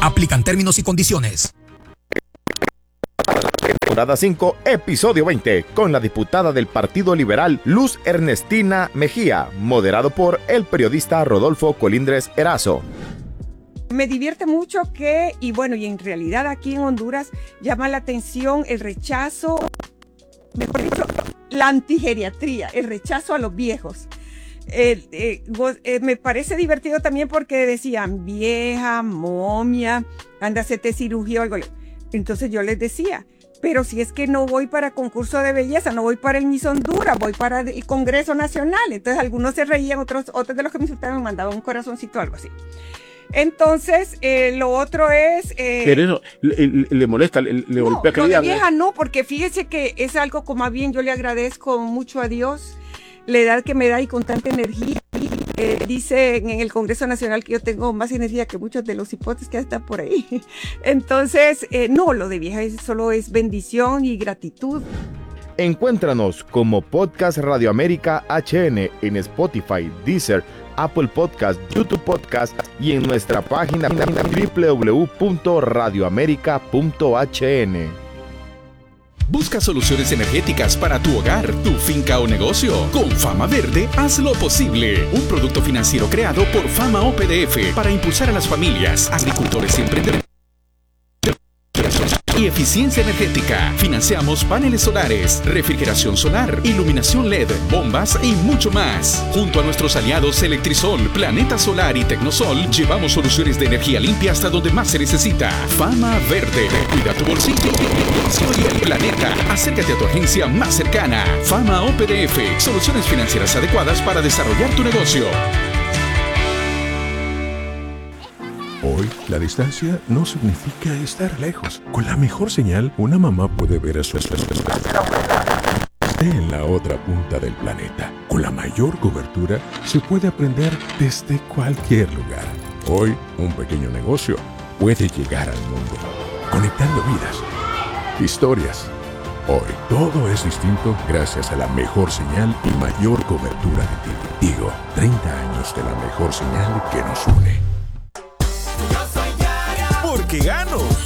Aplican términos y condiciones. Temporada 5, episodio 20, con la diputada del Partido Liberal, Luz Ernestina Mejía, moderado por el periodista Rodolfo Colindres Erazo. Me divierte mucho y en realidad aquí en Honduras llama la atención el rechazo, mejor dicho, la antigeriatría, el rechazo a los viejos. Me parece divertido también porque decían vieja, momia, anda a hacerte cirugía o algo. Entonces yo les decía, pero si es que no voy para concurso de belleza, no voy para el Miss Honduras, voy para el Congreso Nacional. Entonces algunos se reían, otros de los que me insultaban me mandaban un corazoncito o algo así. Entonces, lo otro es... pero eso, ¿le molesta? ¿Le golpea? No, de vieja no, porque fíjese que es algo como más bien yo le agradezco mucho a Dios la edad que me da y con tanta energía. Dicen en el Congreso Nacional que yo tengo más energía que muchos de los hipotes que están por ahí. Entonces, no, lo de vieja solo es bendición y gratitud. Encuéntranos como Podcast Radio América HN en Spotify, Deezer, Apple Podcast, YouTube Podcast y en nuestra página www.radioamerica.hn. Busca soluciones energéticas para tu hogar, tu finca o negocio. Con Fama Verde, hazlo posible. Un producto financiero creado por Fama OPDF para impulsar a las familias, agricultores y emprendedores. Y eficiencia energética. Financiamos paneles solares, refrigeración solar, iluminación LED, bombas y mucho más. Junto a nuestros aliados Electrisol, Planeta Solar y Tecnosol, llevamos soluciones de energía limpia hasta donde más se necesita. Fama Verde. Cuida tu bolsillo y el planeta. Acércate a tu agencia más cercana. Fama OPDF. Soluciones financieras adecuadas para desarrollar tu negocio. Hoy, la distancia no significa estar lejos. Con la mejor señal, una mamá puede ver a su esté en la otra punta del planeta. Con la mayor cobertura, se puede aprender desde cualquier lugar. Hoy, un pequeño negocio puede llegar al mundo, conectando vidas, historias. Hoy, todo es distinto gracias a la mejor señal y mayor cobertura de Tigo. Tigo, 30 años de la mejor señal que nos une. Porque gano